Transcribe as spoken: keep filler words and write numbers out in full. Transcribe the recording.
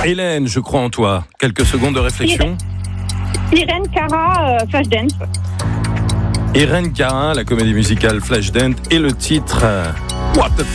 Hélène, je crois en toi. Quelques secondes de réflexion. Irène Cara, euh, Flashdance. Irène Cara, la comédie musicale Flashdance, et le titre euh, What the